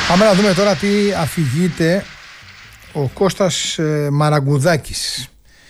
Πάμε να δούμε τώρα τι αφηγείται ο Κώστας Μαραγκουδάκης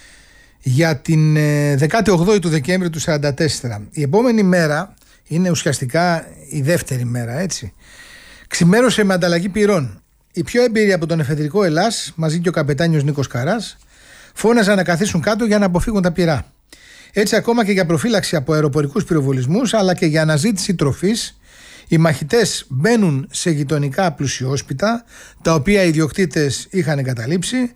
για την 18η του Δεκέμβρη του 1944. Η επόμενη μέρα είναι ουσιαστικά η δεύτερη μέρα, έτσι. Ξημέρωσε με ανταλλαγή πυρών. Οι πιο έμπειροι από τον εφεδρικό Ελλάς, μαζί και ο καπετάνιος Νίκος Καράς, φώναζαν να καθίσουν κάτω για να αποφύγουν τα πυρά. Έτσι, ακόμα και για προφύλαξη από αεροπορικούς πυροβολισμούς, αλλά και για αναζήτηση τροφής, οι μαχητές μπαίνουν σε γειτονικά πλουσιόσπιτα, τα οποία οι ιδιοκτήτες είχαν εγκαταλείψει,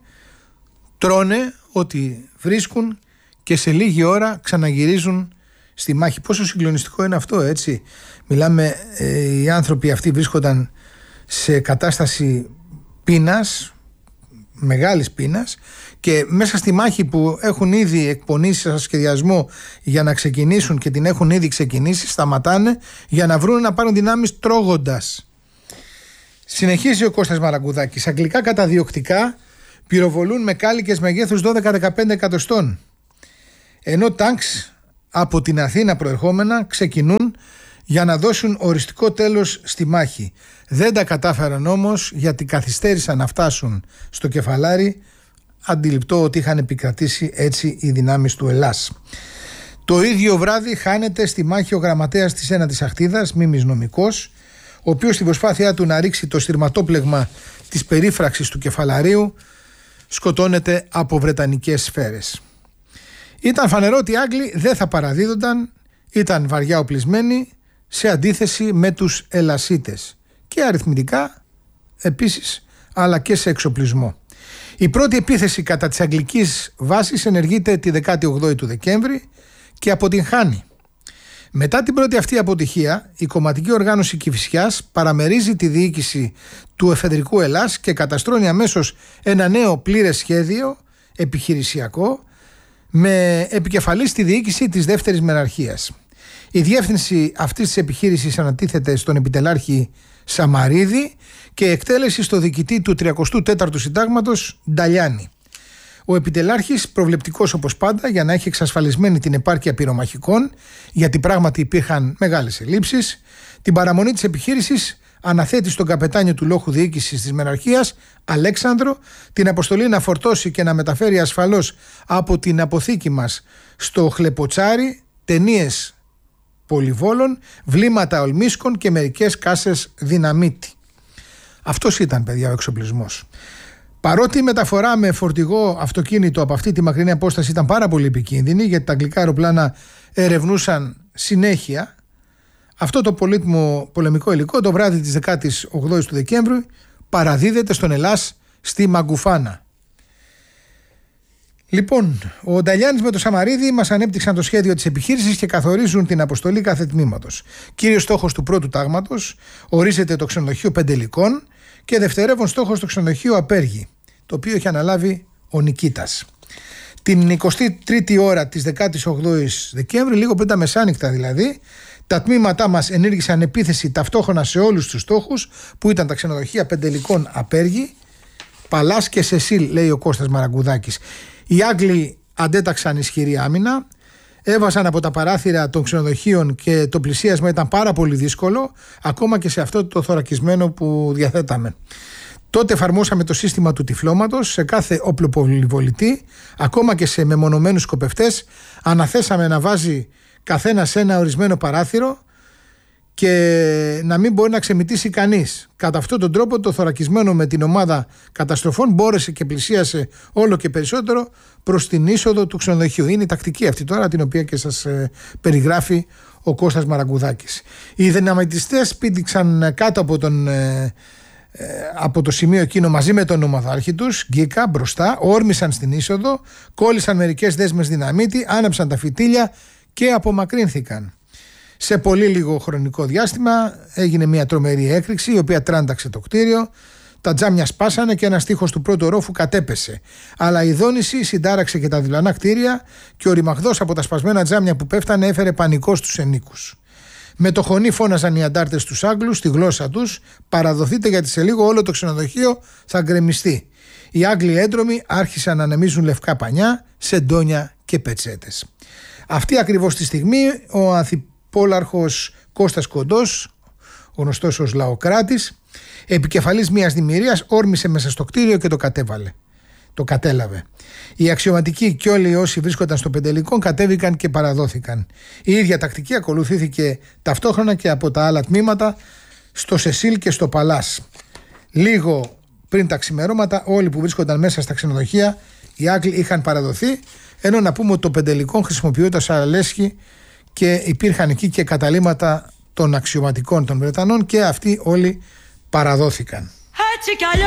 τρώνε ό,τι βρίσκουν και σε λίγη ώρα ξαναγυρίζουν στη μάχη. Πόσο συγκλονιστικό είναι αυτό, έτσι. Μιλάμε, οι άνθρωποι αυτοί βρίσκονταν σε κατάσταση πείνας, μεγάλης πείνας, και μέσα στη μάχη που έχουν ήδη εκπονήσει σε σχεδιασμό για να ξεκινήσουν και την έχουν ήδη ξεκινήσει, σταματάνε για να βρουν να πάρουν δυνάμεις τρώγοντας. Συνεχίζει ο Κώστας Μαραγκουδάκης. Αγγλικά καταδιοκτικά πυροβολούν με κάλικες μεγέθους 12-15 εκατοστών, ενώ τάγκς από την Αθήνα προερχόμενα ξεκινούν για να δώσουν οριστικό τέλος στη μάχη. Δεν τα κατάφεραν όμως, γιατί καθυστέρησαν να φτάσουν στο Κεφαλάρι, αντιληπτό ότι είχαν επικρατήσει έτσι οι δυνάμεις του Ελλάς. Το ίδιο βράδυ χάνεται στη μάχη ο γραμματέας της ένατης Αχτίδας, Μίμης Νομικός, ο οποίος στην προσπάθειά του να ρίξει το στηρματόπλεγμα της περίφραξης του Κεφαλαρίου σκοτώνεται από βρετανικές σφαίρες. Ήταν φανερό ότι οι Άγγλοι δεν θα παραδίδονταν, ήταν βαριά οπλισμένοι, σε αντίθεση με τους Ελλασίτες, και αριθμητικά επίσης, αλλά και σε εξοπλισμό. Η πρώτη επίθεση κατά της αγγλικής βάσης ενεργείται τη 18η του Δεκέμβρη και αποτυγχάνει. Μετά την πρώτη αυτή αποτυχία, η κομματική οργάνωση Κηφισιάς παραμερίζει τη διοίκηση του εφεδρικού Ελλάς και καταστρώνει αμέσως ένα νέο πλήρες σχέδιο επιχειρησιακό, με επικεφαλής τη διοίκηση της δεύτερης μεραρχίας. Η διεύθυνση αυτής της επιχείρησης ανατίθεται στον επιτελάρχη Σαμαρίδη και εκτέλεση στο διοικητή του 34ου Συντάγματος Νταλιάνη. Ο επιτελάρχης, προβλεπτικός όπως πάντα, για να έχει εξασφαλισμένη την επάρκεια πυρομαχικών, γιατί πράγματι υπήρχαν μεγάλες ελλείψεις, την παραμονή της επιχείρησης αναθέτει στον καπετάνιο του λόχου διοίκησης της μεραρχίας, Αλέξανδρο, την αποστολή να φορτώσει και να μεταφέρει ασφαλώς από την αποθήκη μας στο Χλεποτσάρι ταινίες πολυβόλων, βλήματα ολμίσκων και μερικές κάσες δυναμίτη. Αυτός ήταν, παιδιά, ο εξοπλισμός. Παρότι η μεταφορά με φορτηγό αυτοκίνητο από αυτή τη μακρινή απόσταση ήταν πάρα πολύ επικίνδυνη, γιατί τα αγγλικά αεροπλάνα ερευνούσαν συνέχεια, αυτό το πολύτιμο πολεμικό υλικό το βράδυ της 18ης του Δεκέμβρη παραδίδεται στον Ελλάς στη Μαγκουφάνα. Λοιπόν, ο Νταλιάνης με το Σαμαρίδη μας ανέπτυξαν το σχέδιο της επιχείρησης και καθορίζουν την αποστολή κάθε τμήματος. Κύριος στόχος του πρώτου τάγματος ορίζεται το ξενοδοχείο Πεντελικών και δευτερεύον στόχος το ξενοδοχείο Απέργη, το οποίο έχει αναλάβει ο Νικήτας. Την 23η ώρα της 18ης Δεκέμβρη, λίγο πριν τα μεσάνυχτα δηλαδή, τα τμήματά μας ενήργησαν επίθεση ταυτόχρονα σε όλους τους στόχους, που ήταν τα ξενοδοχεία Πεντελικών, Απέργη, Παλάς και Σεσίλ, λέει ο Κώστας Μαραγκουδάκης. Οι Άγγλοι αντέταξαν ισχυρή άμυνα, έβαζαν από τα παράθυρα των ξενοδοχείων και το πλησίασμα ήταν πάρα πολύ δύσκολο, ακόμα και σε αυτό το θωρακισμένο που διαθέταμε. Τότε εφαρμόσαμε το σύστημα του τυφλώματος σε κάθε όπλο πολυβολητή, ακόμα και σε μεμονωμένους σκοπευτές. Αναθέσαμε να βάζει καθένα ένα ορισμένο παράθυρο και να μην μπορεί να ξεμητήσει κανείς. Κατά αυτόν τον τρόπο το θωρακισμένο με την ομάδα καταστροφών μπόρεσε και πλησίασε όλο και περισσότερο προς την είσοδο του ξενοδοχείου. Είναι η τακτική αυτή τώρα, την οποία και σας περιγράφει ο Κώστας Μαραγκουδάκης. Οι δυναμητιστές πήδηξαν κάτω από το σημείο εκείνο μαζί με τον ομαδάρχη τους, Γκίκα, μπροστά, όρμησαν στην είσοδο, κόλλησαν μερικές δέσμες δυναμίτη, άναψαν τα φυτίλια και απομακρύνθηκαν. Σε πολύ λίγο χρονικό διάστημα έγινε μια τρομερή έκρηξη, η οποία τράνταξε το κτίριο. Τα τζάμια σπάσανε και ένας τοίχος του πρώτου ορόφου κατέπεσε. Αλλά η δόνηση συντάραξε και τα διπλανά κτίρια και ο ρημαγδός από τα σπασμένα τζάμια που πέφτανε έφερε πανικό στους ενίκους. Με το χωνί φώναζαν οι αντάρτες στους Άγγλους στη γλώσσα τους: παραδοθείτε, γιατί σε λίγο όλο το ξενοδοχείο θα γκρεμιστεί. Οι Άγγλοι έντρομοι άρχισαν να ανεμίζουν λευκά πανιά, σεντόνια και πετσέτες. Αυτή ακριβώς τη στιγμή ο ανθιπόλαρχος Κώστας Κοντός, γνωστός ως Λαοκράτης, επικεφαλής μιας δημιουργίας, όρμησε μέσα στο κτίριο και το κατέλαβε. Οι αξιωματικοί και όλοι όσοι βρίσκονταν στο Πεντελικό κατέβηκαν και παραδόθηκαν. Η ίδια τακτική ακολουθήθηκε ταυτόχρονα και από τα άλλα τμήματα στο Σεσίλ και στο Παλάς. Λίγο πριν τα ξημερώματα, όλοι που βρίσκονταν μέσα στα ξενοδοχεία, οι Άγγλοι είχαν παραδοθεί, ενώ να πούμε ότι το Πεντελικό χρησιμοποιούνταν σαν αλέσχη και υπήρχαν εκεί και καταλύματα των αξιωματικών των Βρετανών και αυτοί όλοι παραδόθηκαν.